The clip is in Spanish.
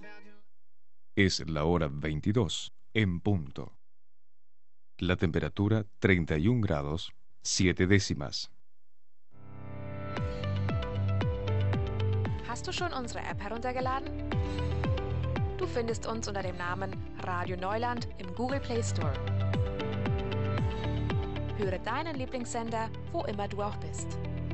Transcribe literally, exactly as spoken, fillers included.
Es la hora veintidós, en punto. La temperatura treinta y un grados, siete décimas. Hast du schon unsere App heruntergeladen? Du findest uns unter dem Namen Radio Neuland im Google Play Store. Höre deinen Lieblingssender, wo immer du auch bist.